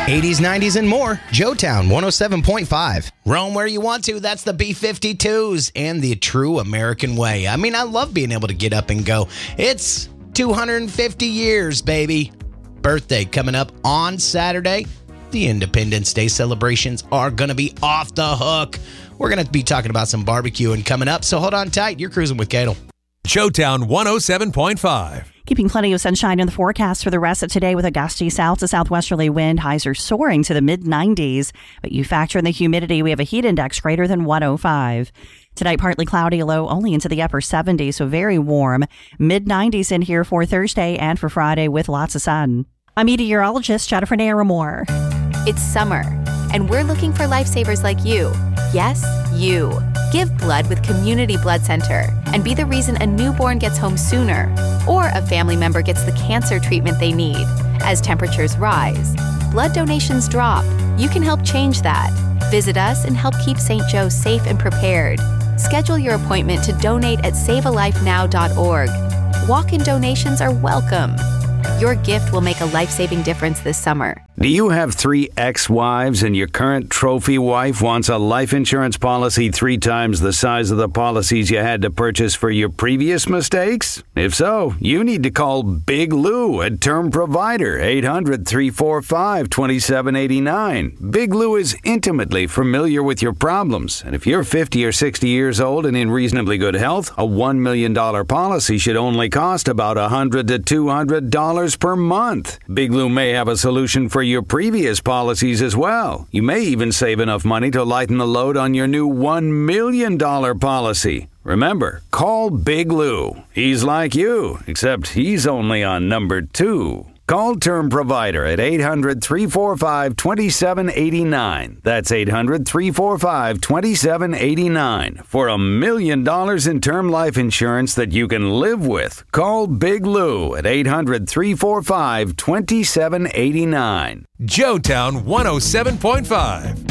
80s, 90s, and more. Joetown 107.5. Roam where you want to. That's the B-52s and the true American way. I mean, I love being able to get up and go. It's 250 years, baby. Birthday coming up on Saturday. The Independence Day celebrations are going to be off the hook. We're going to be talking about some barbecuing coming up, so hold on tight. You're cruising with Cadel. Joetown 107.5. Keeping plenty of sunshine in the forecast for the rest of today with a gusty south to southwesterly wind. Highs are soaring to the mid-90s, but you factor in the humidity, we have a heat index greater than 105. Tonight, partly cloudy, low only into the upper 70s, so very warm. Mid-90s in here for Thursday and for Friday with lots of sun. I'm meteorologist Jennifer Naramore. It's summer, and we're looking for lifesavers like you. Yes, you. Give blood with Community Blood Center and be the reason a newborn gets home sooner or a family member gets the cancer treatment they need. As temperatures rise, blood donations drop. You can help change that. Visit us and help keep St. Joe safe and prepared. Schedule your appointment to donate at savealifenow.org. Walk-in donations are welcome. Your gift will make a life-saving difference this summer. Do you have 3 ex-wives and your current trophy wife wants a life insurance policy 3 times the size of the policies you had to purchase for your previous mistakes? If so, you need to call Big Lou at Term Provider, 800-345-2789. Big Lou is intimately familiar with your problems, and if you're 50 or 60 years old and in reasonably good health, a $1 million policy should only cost about $100 to $200 per month. Big Lou may have a solution for your previous policies as well. You may even save enough money to lighten the load on your new $1 million policy. Remember, call Big Lou. He's like you, except he's only on number 2. Call Term Provider at 800-345-2789. That's 800-345-2789 for $1 million in term life insurance that you can live with. Call Big Lou at 800-345-2789. Joetown 107.5.